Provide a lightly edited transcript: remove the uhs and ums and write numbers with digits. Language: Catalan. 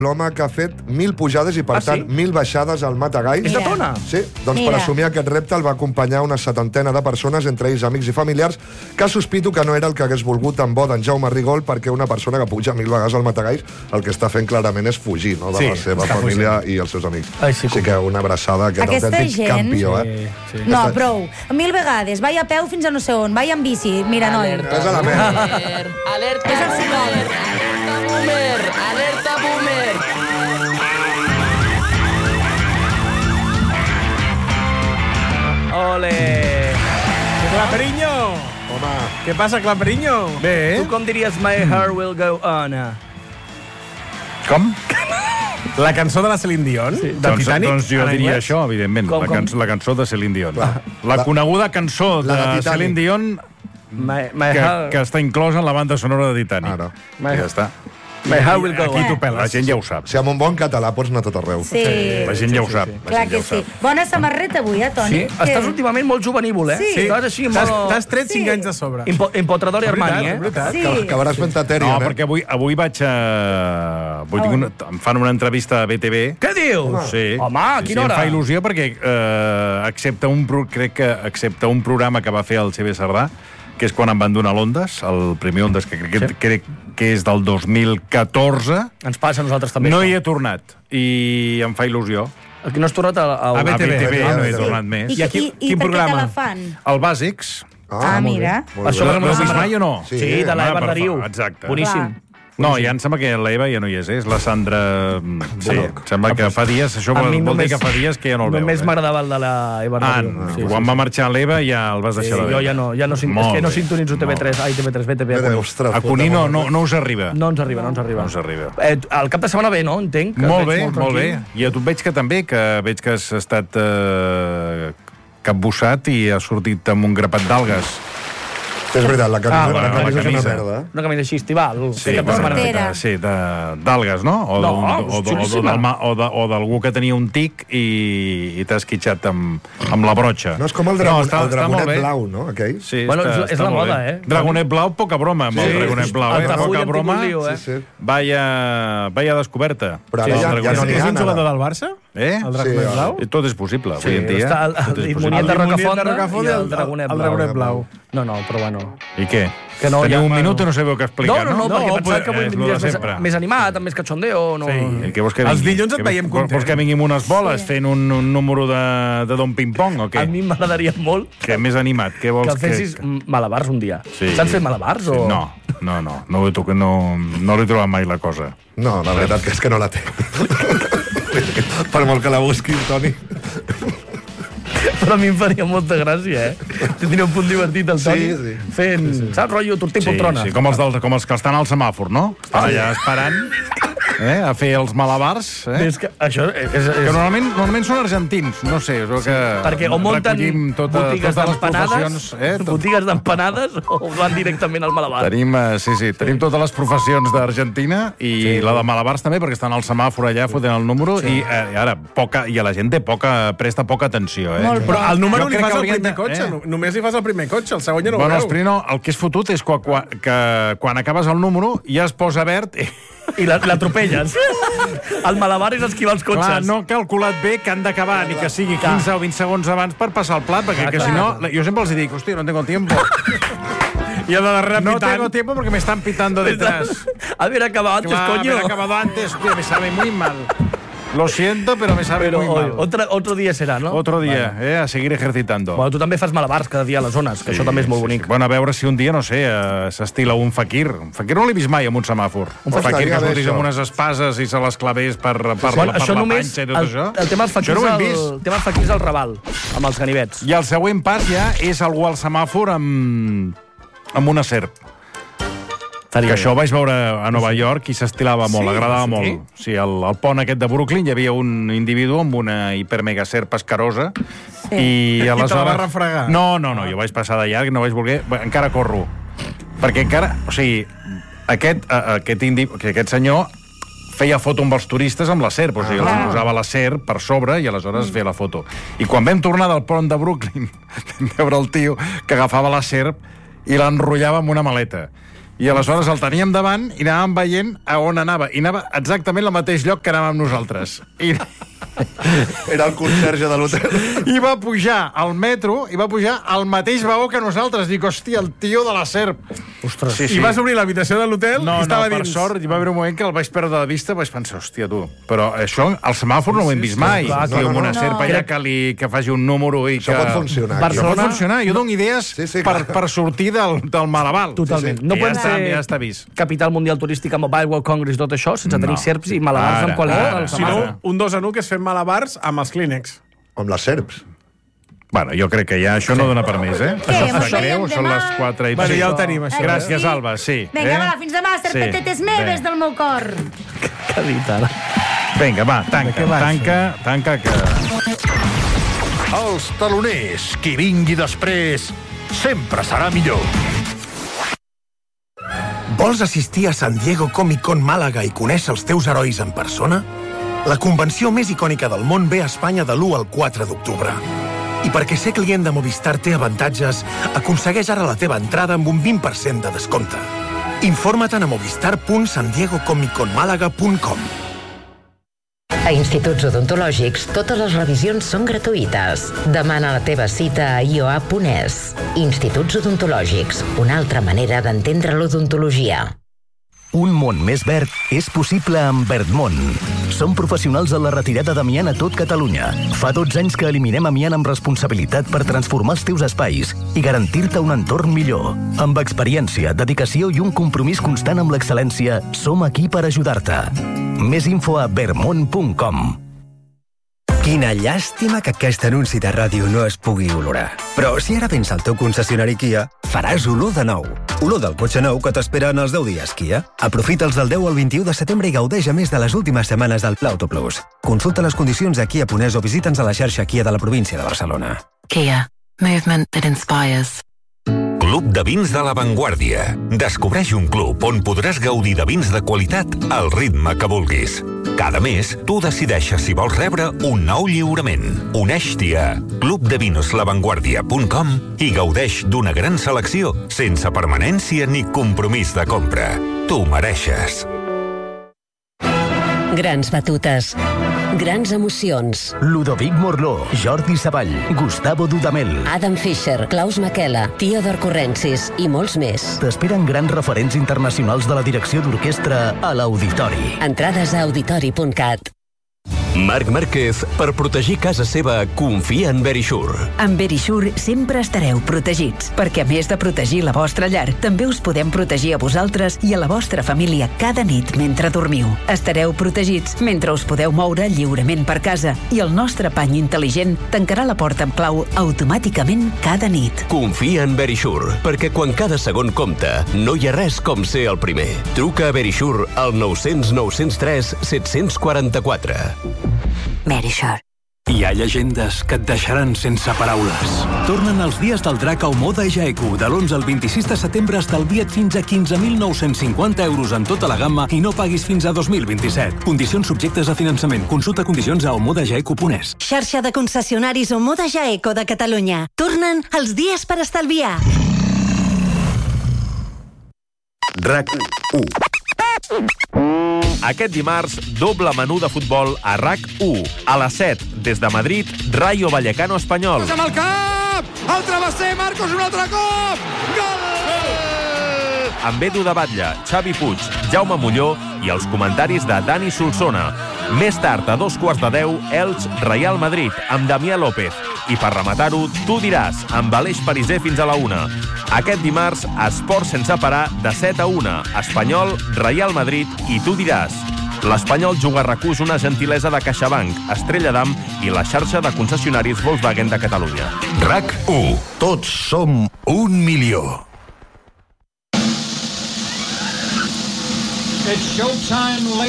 l'home que ha fet 1.000 pujades i, per tant, 1.000 baixades al Matagalls. És de Tona? Sí, doncs per assumir aquest repte el va acompanyar una 70ena de persones, entre ells amics i familiars, que sospito que no era el que hagués volgut en bo d'en Jaume Rigol, perquè una persona que puja 1.000 vegades al Matagalls el que està fent clarament és fugir, no?, de la seva família i els seus amics. Així que una abraçada, aquest autèntic campió, Sí. No, prou. 1.000 vegades. Vai a peu fins a no sé on, vai en bici. Mira, noi. És a la merda. Alerta boomer! Alerta boomer! Alerta boomer! Ole! Claperiño! Home. Què passa, Claperiño? Bé. Tu com diries My Heart Will Go On? Com? La cançó de la Celine Dion? Sí. De Titanic? Doncs jo diria això, evidentment. La cançó de Celine Dion. La coneguda cançó de Celine Dion que està inclosa en la banda sonora de Titanic. Ara. Ja està. My Heart Will Go On. Aquí t'ho peles. La gent ja ho sap. Si amb un bon català pots anar tot arreu. Sí. La gent ja ho sap. Clar que sí. Bona samarreta avui, Toni? Sí, estàs últimament molt juvenívol, Sí. Estàs així molt... T'has tret 5 anys de sobre. Empotrador i Armani, Sí. Acabaràs fent Ethereum, No, perquè avui vaig a... Em fan una entrevista a BTV. Què dius? Sí. Home, a quina hora? Em fa il·lusió perquè crec que accepta un programa que va fer el CB Cerdà, que és quan em van donar l'Ondes, el primer Ondes, que crec que és del 2014. Ens passa a nosaltres també. No hi he tornat, i em fa il·lusió. Aquí no has tornat a BTV, no he tornat més. I per què te la fan? El Bàsics. Mira. Això L'heu vist mai o no? Sí, de l'Eva Dariu. Exacte. Boníssim. No, ja em sembla que l'Eva ja no hi és la Sandra... Sí, em sembla que fa dies, això vol dir que fa dies que ja no el veu. Només m'agradava el de l'Eva Dariu. Quan va marxar l'Eva ja el vas deixar de veure. Jo ja no, és que no sintonitzo TV3, BTV. A Cuní no us arriba. No ens arriba. El cap de setmana bé, no? Entenc. Molt bé. I a tu et veig que també, que veig que has estat capbussat i has sortit amb un grapat d'algues. És veritat, la camisa és una merda. Una camisa així estival. Sí, d'algues, no? O d'algú que tenia un tic i t'ha esquitxat amb la brotxa. No, és com el dragonet blau, no? Aquell. Sí, bueno, és la moda, Dragonet blau, poca broma amb el dragonet blau. Poca broma. Vaya descoberta. Però ja no n'hi ha. És un jugador del Barça? El dragonet blau? Tot és possible, avui en dia. Està l'Immuniet de Rocafonda i el dragonet blau. No, però bueno. I què? Teniu un minut i no sabeu què explicar, no? No, perquè pensava que avui vindries més animat, amb més cachondeo. Els dilluns et veiem content. Vols que vingui amb unes boles fent un número de Don Ping Pong o què? A mi m'agradaria molt que més animat. Què vols que fessis malabars un dia. Saps fer malabars? No l'he trobat mai la cosa. No, la veritat que és que no la té. Per molt que la busquis, Toni. Però a mi em faria molta gràcia, Tindria un punt divertit el Toni fent, saps, rotllo tortell poltrona. Sí, com els que estan al semàfor, no? Estan allà esperant a fer els malabars. Que normalment són argentins, no sé. Perquè o munten botigues d'empanades o van directament al malabar. Tenim totes les professions d'Argentina i la de malabars també, perquè estan al semàfor allà fotent el número i ara la gent presta poca atenció. Però el número li fas al primer cotxe, només li fas al primer cotxe, el segon ja no ho veu. El que és fotut és que quan acabes el número ja es posa verd i l'atropelles. El malabar és esquivar els cotxes. Clar, no ha calculat bé que han d'acabar, ni que sigui 15 o 20 segons abans per passar el plat, perquè si no, jo sempre els dic, hòstia, no tengo tiempo. Y de darrere no tengo tiempo porque me están pitando detrás. Haber acabado antes, coño. Haber acabado antes, tío, me sabe muy mal. Lo siento, pero me sabe muy mal. Otro día serà, no? Otro dia, a seguir ejercitando. Bueno, tu també fas malabars cada dia a les zones, que això també és molt bonic. Bueno, a veure si un dia, no sé, s'estila un fakir. Un fakir no l'he vist mai amb un semàfor. Un fakir que sortís amb unes espases i se les clavés per la panxa i tot això. El tema dels faquirs al Raval, amb els ganivets. I el següent pas ja és algú al semàfor amb una serp. Que això ho vaig veure a Nova York i s'estilava molt, agradava molt. Sí, al pont aquest de Brooklyn hi havia un individu amb una hipermegaserp escarosa i aleshores... I te la va refregar? No, jo vaig passar de llarg, no vaig voler... Encara corro. Perquè encara... O sigui, aquest senyor feia foto amb els turistes amb la serp, o sigui, els posava la serp per sobre i aleshores feia la foto. I quan vam tornar del pont de Brooklyn vam veure el tio que agafava la serp i l'enrotllava amb una maleta. I aleshores el teníem davant i anàvem veient a on anava. I anava exactament al mateix lloc que anàvem nosaltres. Era el conserge de l'hotel. I va pujar al metro, i va pujar al mateix vagó que nosaltres. Dic, hòstia, el tio de la serp. Ostres. I vas obrir l'habitació de l'hotel i estava per dins. sort, hi va haver un moment que el vaig perdre de vista, vaig pensar, hòstia, tu, però això, al semàfor no ho hem vist mai. clar, Tio, amb una serp allà que faci un número i que... Això pot funcionar. Això pot funcionar. Jo dono idees per sortir del malaval. Totalment. No podem ja està vist. capital mundial turística amb el World Congress i tot això, sense tenir serps i malabars amb qualitat. Si no, un 2 en 1 que és fent malabars amb els Kleenex. Amb les serps. Bueno, jo crec que ja això no dona per més, eh? Què, Això ens està greu, veiem són demà? les 4 i... Bueno, ja ho tenim, això. Gràcies, Alba, sí. Vinga, va, fins demà, serpentetes meves del meu cor. Què ha dit ara? Vinga, va, tanca, que... Els taloners, qui vingui després, sempre serà millor. Vols assistir a San Diego Comic Con Màlaga i conèixer els teus herois en persona? La convenció més icònica del món ve a Espanya de l'1 al 4 d'octubre. I perquè ser client de Movistar té avantatges, aconsegueix ara la teva entrada amb un 20% de descompte. Informa't a movistar.sandiegocomicconmalaga.com. A Instituts Odontològics, totes les revisions són gratuïtes. Demana la teva cita a ioa.es. Instituts Odontològics, una altra manera d'entendre l'odontologia. Un món més verd és possible amb Verdmont. Som professionals en la retirada d'amiant a tot Catalunya. Fa 12 anys que eliminem amiant amb responsabilitat per transformar els teus espais i garantir-te un entorn millor. Amb experiència, dedicació i un compromís constant amb l'excel·lència, som aquí per ajudar-te. Més info a vermont.com. Quina llàstima que aquest anunci de ràdio no es pugui olorar. Però si ara vens al teu concessionari Kia, faràs olor de nou. Olor del cotxe nou que t'espera en els 10 dies Kia. Aprofita'ls del 10 al 21 de setembre i gaudeix a més de les últimes setmanes del Pla Auto Plus. Consulta les condicions a Kia.es o visita'ns a la xarxa Kia de la província de Barcelona. Kia. Movement that inspires. Club de vins de La Vanguardia. Descobreix un club on podràs gaudir de vins de qualitat al ritme que vulguis. Cada mes, tu decideixes si vols rebre un nou lliurament. Uneix-t'hi a clubdevinslavanguardia.com i gaudeix d'una gran selecció sense permanència ni compromís de compra. Tu mereixes. Grans batutes. Grans emocions. Ludovic Morló, Jordi Savall, Gustavo Dudamel, Adam Fischer, Klaus Makela, Theodor Currencis i molts més. T'esperen grans referents internacionals de la direcció d'orquestra a l'Auditori. Entrades a auditori.cat. Marc Márquez, per protegir casa seva, confia en Verisure. Amb Verisure sempre estareu protegits, perquè a més de protegir la vostra llar, també us podem protegir a vosaltres i a la vostra família cada nit mentre dormiu. Estareu protegits mentre us podeu moure lliurement per casa i el nostre pany intel·ligent tancarà la porta amb clau automàticament cada nit. Confia en Verisure, perquè quan cada segon compta, no hi ha res com ser el primer. Truca a Verisure al 900 903 744. Verisure. Hi ha llegendes que et deixaran sense paraules. Tornen els dies del drac a Omoda Jaeku. De l'11 al 26 de setembre estalvia't fins a 15.950 euros en tota la gamma i no paguis fins a 2027. Condicions subjectes a finançament. Consulta condicions a omodajaeku.es. Xarxa de concessionaris Omoda Jaeco de Catalunya. Tornen els dies per estalviar. RAC1. Aquest dimarts, doble menú de futbol a RAC1. A les 7, des de Madrid, Rayo Vallecano Espanyol. Amb el cap! El travesser, Marcos, un altre cop! Gol! Amb Edu de Batlle, Xavi Puig, Jaume Molló i els comentaris de Dani Solsona. Més tard, a 2:15, Elx Real Madrid, amb Damià López. I per rematar-ho, tu diràs, amb Aleix Pariser fins a la 1. Aquest dimarts, esport sense parar, de 7 a 1. Espanyol, Real Madrid i tu diràs. L'Espanyol juga a RAC1 una gentilesa de CaixaBank, Estrella d'Am i la xarxa de concessionaris Volkswagen de Catalunya. RAC1. Tots som 1 milió. It's showtime,